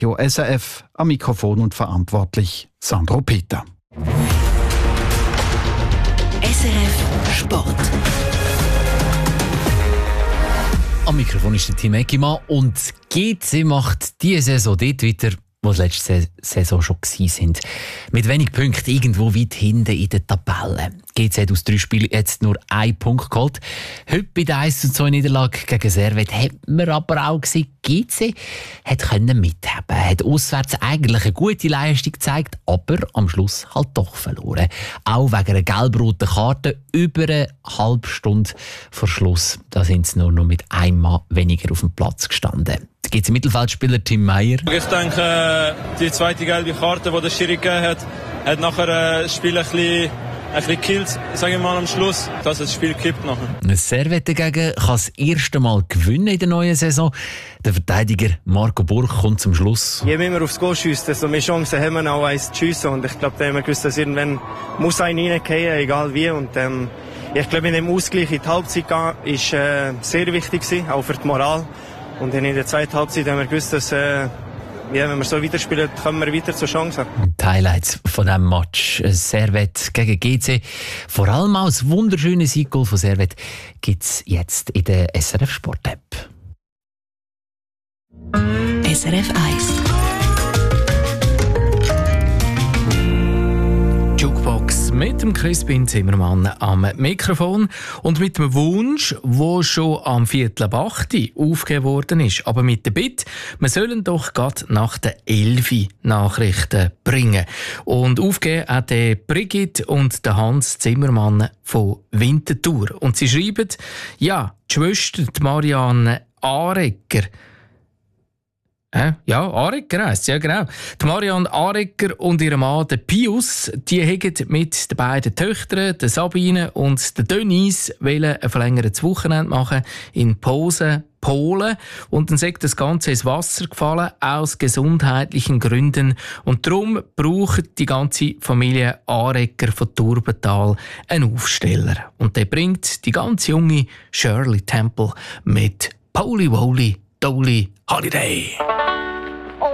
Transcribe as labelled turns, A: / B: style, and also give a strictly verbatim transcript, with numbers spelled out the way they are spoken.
A: Radio S R F, am Mikrofon und verantwortlich Sandro Peter.
B: S R F Sport.
C: Am Mikrofon ist der Tim Eckimann und G C macht diese Saison dort weiter, wo sie letzte Saison schon waren. Mit wenig Punkten irgendwo weit hinten in der Tabelle. G C hat aus drei Spielen jetzt nur einen Punkt geholt. Heute bei der eins zu zwei Niederlage gegen Servette hat man aber auch gesehen, G C hat können mithaben, hat auswärts eigentlich eine gute Leistung gezeigt, aber am Schluss halt doch verloren. Auch wegen einer gelb-roten Karte über eine halbe Stunde vor Schluss. Da sind sie nur noch mit einem Mann weniger auf dem Platz gestanden. Da gibt es Mittelfeldspieler Tim Meyer.
D: Ich denke, die zweite gelbe Karte, die der Schiri gegeben hat, hat nachher das Spiel ein bisschen ein bisschen gekillt, sage ich mal, am Schluss, dass das Spiel kippt nachher.
C: Servette dagegen kann das erste Mal gewinnen in der neuen Saison. Der Verteidiger Marco Burg kommt zum Schluss.
E: Je mehr wir aufs Goal schiessen, desto mehr Chancen haben wir auch eins zu schiessen. Und ich glaube, da haben wir gewusst, dass irgendwann muss einer reingehen, egal wie. Und ähm, ich glaube, in dem Ausgleich in die Halbzeit war äh, sehr wichtig gewesen, auch für die Moral. Und in der zweiten Halbzeit haben wir gewusst, dass äh, ja, wenn wir so weiterspielen, kommen wir weiter zur Chance.
C: Die Highlights von diesem Match Servette gegen G C. Vor allem auch das wunderschöne Sieggoal von Servette gibt es jetzt in der S R F Sport App.
B: S R F eins.
F: Jukebox mit dem Crispin Zimmermann am Mikrofon und mit dem Wunsch, der schon am Viertel ab acht aufgegeben worden ist, aber mit der Bitte, wir sollen doch gerade nach den Elfi Nachrichten bringen. Und aufgegeben hat der Brigitte und der Hans Zimmermann von Winterthur. Und sie schreiben, ja, die Schwester die Marianne Arecker. Äh, ja, Arecker heisst ja, genau. Die Marianne Arecker und ihr Mann, der Pius, die haben mit den beiden Töchtern, der Sabine und der Denise, wollen ein verlängertes Wochenende machen in Posen, Polen. Und dann sagt das Ganze ins Wasser gefallen, aus gesundheitlichen Gründen. Und darum braucht die ganze Familie Arecker von Turbental einen Aufsteller. Und der bringt die ganz junge Shirley Temple mit Poly Woly Dolly Holiday.